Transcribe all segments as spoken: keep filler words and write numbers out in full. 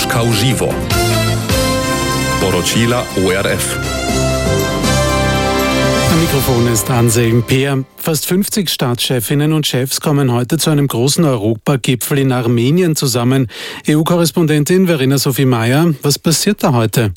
Moskau živo. Poročila O R F. Am Mikrofon ist Anselm Peer. Fast fünfzig Staatschefinnen und Chefs kommen heute zu einem großen Europagipfel in Armenien zusammen. E U-Korrespondentin Verena Sophie Meyer, was passiert da heute?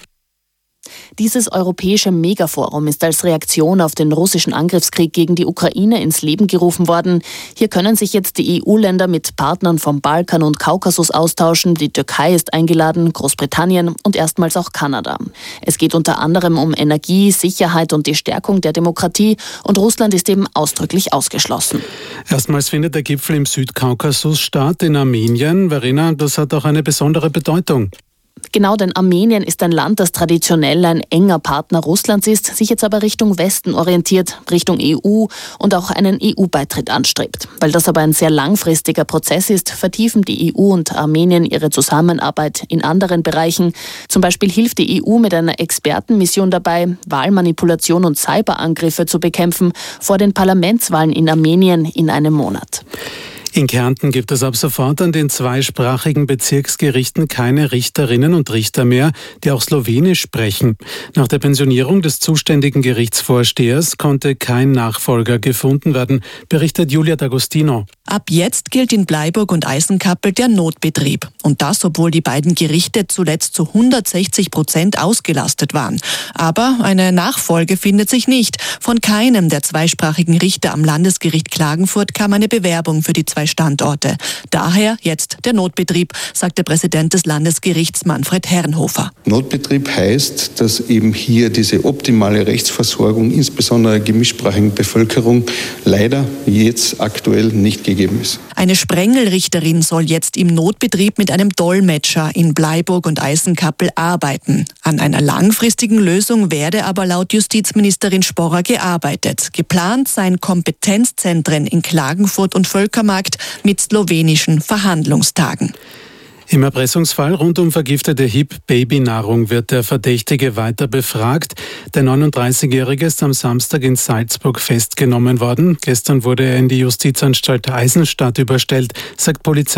Dieses europäische Megaforum ist als Reaktion auf den russischen Angriffskrieg gegen die Ukraine ins Leben gerufen worden. Hier können sich jetzt die E U-Länder mit Partnern vom Balkan und Kaukasus austauschen. Die Türkei ist eingeladen, Großbritannien und erstmals auch Kanada. Es geht unter anderem um Energie, Sicherheit und die Stärkung der Demokratie. Und Russland ist eben ausdrücklich ausgeschlossen. Erstmals findet der Gipfel im Südkaukasus statt, in Armenien. Verena, das hat auch eine besondere Bedeutung. Genau, denn Armenien ist ein Land, das traditionell ein enger Partner Russlands ist, sich jetzt aber Richtung Westen orientiert, Richtung E U und auch einen E U-Beitritt anstrebt. Weil das aber ein sehr langfristiger Prozess ist, vertiefen die E U und Armenien ihre Zusammenarbeit in anderen Bereichen. Zum Beispiel hilft die E U mit einer Expertenmission dabei, Wahlmanipulation und Cyberangriffe zu bekämpfen vor den Parlamentswahlen in Armenien in einem Monat. In Kärnten gibt es ab sofort an den zweisprachigen Bezirksgerichten keine Richterinnen und Richter mehr, die auch Slowenisch sprechen. Nach der Pensionierung des zuständigen Gerichtsvorstehers konnte kein Nachfolger gefunden werden, berichtet Julia D'Agostino. Ab jetzt gilt in Bleiburg und Eisenkappel der Notbetrieb. Und das, obwohl die beiden Gerichte zuletzt zu hundertsechzig Prozent ausgelastet waren. Aber eine Nachfolge findet sich nicht. Von keinem der zweisprachigen Richter am Landesgericht Klagenfurt kam eine Bewerbung für die zwei Standorte. Daher jetzt der Notbetrieb, sagt der Präsident des Landesgerichts Manfred Herrenhofer. Notbetrieb heißt, dass eben hier diese optimale Rechtsversorgung, insbesondere der gemischsprachigen Bevölkerung, leider jetzt aktuell nicht gegeben ist. Eine Sprengelrichterin soll jetzt im Notbetrieb mit einem Dolmetscher in Bleiburg und Eisenkappel arbeiten. An einer langfristigen Lösung werde aber laut Justizministerin Sporrer gearbeitet. Geplant seien Kompetenzzentren in Klagenfurt und Völkermarkt mit slowenischen Verhandlungstagen. Im Erpressungsfall rund um vergiftete H I P-Babynahrung wird der Verdächtige weiter befragt. Der neununddreißigjährige ist am Samstag in Salzburg festgenommen worden. Gestern wurde er in die Justizanstalt Eisenstadt überstellt, sagt Polizei.